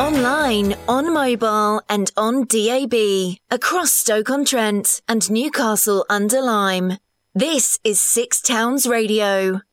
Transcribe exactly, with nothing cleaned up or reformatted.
Online, on mobile and on D A B. Across Stoke-on-Trent and Newcastle under Lyme. This is Six Towns Radio.